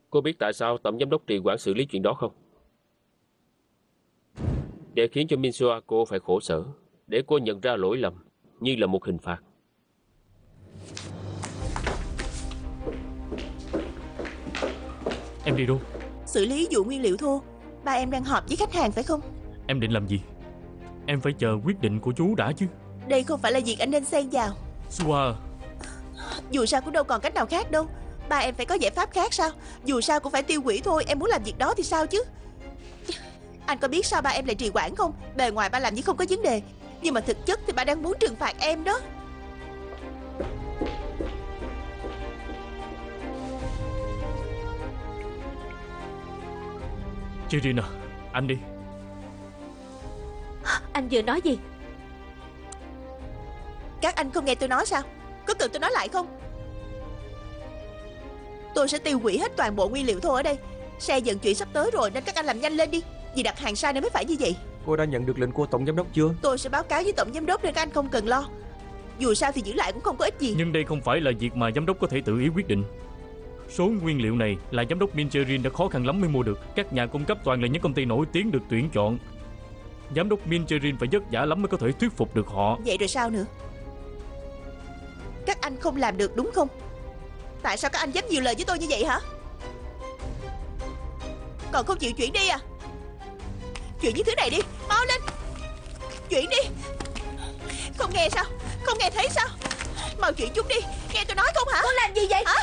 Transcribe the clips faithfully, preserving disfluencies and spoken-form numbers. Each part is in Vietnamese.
Cô biết tại sao tổng giám đốc trì hoãn xử lý chuyện đó không? Để khiến cho Mitsuako phải khổ sở, để cô nhận ra lỗi lầm như là một hình phạt. Em đi đâu? Xử lý vụ nguyên liệu thô. Ba em đang họp với khách hàng phải không? Em định làm gì? Em phải chờ quyết định của chú đã chứ. Đây không phải là việc anh nên xen vào. Sua, Dù sao cũng đâu còn cách nào khác đâu. Ba em phải có giải pháp khác sao? Dù sao cũng phải tiêu hủy thôi. Em muốn làm việc đó thì sao chứ? Anh có biết sao ba em lại trì hoãn không? Bề ngoài ba làm như không có vấn đề, nhưng mà thực chất thì ba đang muốn trừng phạt em đó. Chirin à, anh đi. Anh vừa nói gì? Các anh không nghe tôi nói sao? Có cần tôi nói lại không? Tôi sẽ tiêu hủy hết toàn bộ nguyên liệu thô ở đây. Xe vận chuyển sắp tới rồi nên các anh làm nhanh lên đi. Vì đặt hàng sai nên mới phải như vậy. Cô đã nhận được lệnh của tổng giám đốc chưa? Tôi sẽ báo cáo với tổng giám đốc nên các anh không cần lo. Dù sao thì giữ lại cũng không có ích gì. Nhưng đây không phải là việc mà giám đốc có thể tự ý quyết định. Số nguyên liệu này là giám đốc Mincherin đã khó khăn lắm mới mua được. Các nhà cung cấp toàn là những công ty nổi tiếng được tuyển chọn. Giám đốc Mincherin phải vất vả lắm mới có thể thuyết phục được họ. Vậy rồi sao nữa? Các anh không làm được đúng không? Tại sao các anh dám nhiều lời với tôi như vậy hả? Còn không chịu chuyển đi à? Chuyển những thứ này đi, mau lên. Chuyển đi. Không nghe sao? Không nghe thấy sao? Mau chuyển chúng đi. Nghe tôi nói không hả? Cô làm gì vậy hả?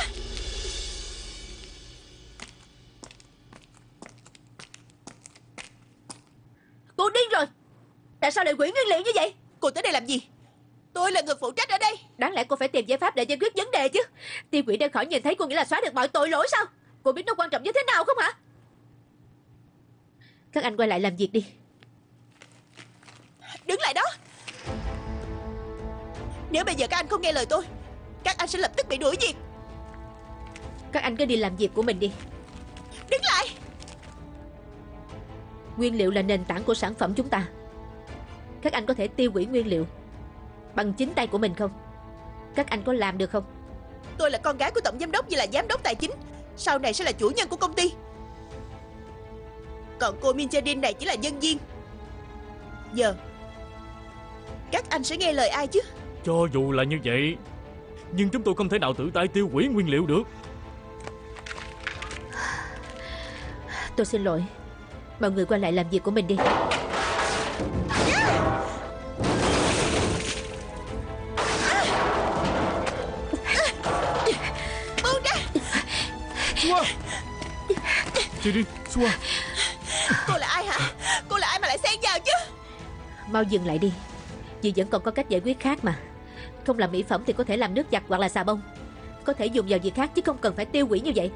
Cô điên rồi. Tại sao lại hủy nguyên liệu như vậy? Cô tới đây làm gì? Tôi là người phụ trách ở đây. Đáng lẽ cô phải tìm giải pháp để giải quyết vấn đề chứ. Tiêu hủy đơn khỏi nhìn thấy cô nghĩ là xóa được mọi tội lỗi sao? Cô biết nó quan trọng như thế nào không hả? Các anh quay lại làm việc đi. Đứng lại đó. Nếu bây giờ các anh không nghe lời tôi, các anh sẽ lập tức bị đuổi việc. Các anh cứ đi làm việc của mình đi. Đứng lại. Nguyên liệu là nền tảng của sản phẩm chúng ta. Các anh có thể tiêu hủy nguyên liệu bằng chính tay của mình không? Các anh có làm được không? Tôi là con gái của tổng giám đốc và là giám đốc tài chính. Sau này sẽ là chủ nhân của công ty. Còn cô Mincherin này chỉ là nhân viên. Giờ các anh sẽ nghe lời ai chứ? Cho dù là như vậy, nhưng chúng tôi không thể nào tự tay tiêu hủy nguyên liệu được. Tôi xin lỗi. Mọi người quay lại làm việc của mình đi. Buông ra. Sua, Chirin, Sua. Cô là ai hả? Cô là ai mà lại xen vào chứ? Mau dừng lại đi. Vì vẫn còn có cách giải quyết khác mà. Không làm mỹ phẩm thì có thể làm nước giặt hoặc là xà bông. Có thể dùng vào việc khác chứ không cần phải tiêu hủy như vậy.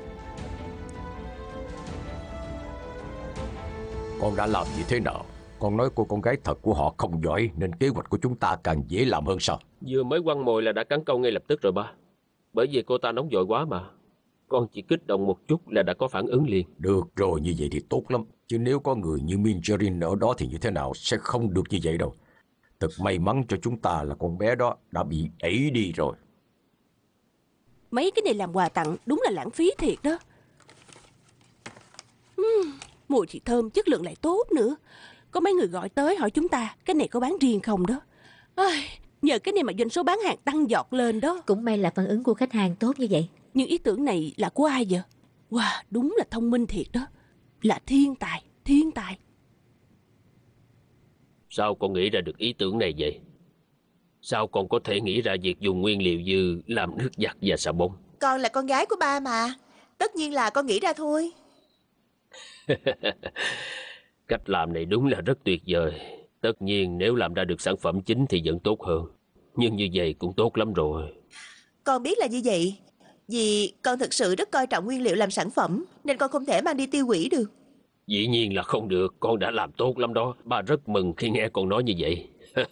Con đã làm gì thế nào? Con nói cô con gái thật của họ không giỏi nên kế hoạch của chúng ta càng dễ làm hơn sao? Vừa mới quăng mồi là đã cắn câu ngay lập tức rồi ba. Bởi vì cô ta nóng vội quá mà. Con chỉ kích động một chút là đã có phản ứng liền. Được rồi, như vậy thì tốt lắm. Chứ nếu có người như Mincherin ở đó thì như thế nào? Sẽ không được như vậy đâu. Thật may mắn cho chúng ta là con bé đó đã bị ẩy đi rồi. Mấy cái này làm quà tặng đúng là lãng phí thiệt đó. uhm, Mùi thì thơm, chất lượng lại tốt nữa. Có mấy người gọi tới hỏi chúng ta cái này có bán riêng không đó. Ai, nhờ cái này mà doanh số bán hàng tăng giọt lên đó. Cũng may là phản ứng của khách hàng tốt như vậy. Nhưng ý tưởng này là của ai vậy? Wow, đúng là thông minh thiệt đó. Là thiên tài, thiên tài. Sao con nghĩ ra được ý tưởng này vậy? Sao con có thể nghĩ ra việc dùng nguyên liệu như làm nước giặt và xà bông? Con là con gái của ba mà. Tất nhiên là con nghĩ ra thôi. Cách làm này đúng là rất tuyệt vời. Tất nhiên nếu làm ra được sản phẩm chính thì vẫn tốt hơn. Nhưng như vậy cũng tốt lắm rồi. Con biết là như vậy. Vì con thực sự rất coi trọng nguyên liệu làm sản phẩm, nên con không thể mang đi tiêu hủy được. Dĩ nhiên là không được. Con đã làm tốt lắm đó. Ba rất mừng khi nghe con nói như vậy.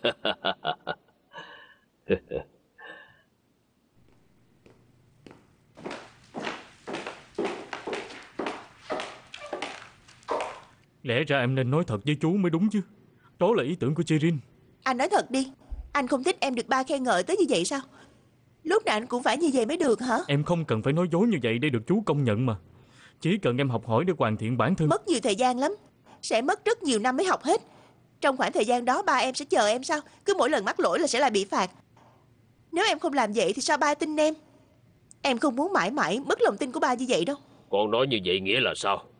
Lẽ ra em nên nói thật với chú mới đúng chứ. Đó là ý tưởng của Chirin. Anh nói thật đi. Anh không thích em được ba khen ngợi tới như vậy sao? Lúc nào anh cũng phải như vậy mới được hả? Em không cần phải nói dối như vậy để được chú công nhận mà. Chỉ cần em học hỏi để hoàn thiện bản thân. Mất nhiều thời gian lắm. Sẽ mất rất nhiều năm mới học hết. Trong khoảng thời gian đó ba em sẽ chờ em sao? Cứ mỗi lần mắc lỗi là sẽ lại bị phạt. Nếu em không làm vậy thì sao ba tin em? Em không muốn mãi mãi mất lòng tin của ba như vậy đâu. Con nói như vậy nghĩa là sao?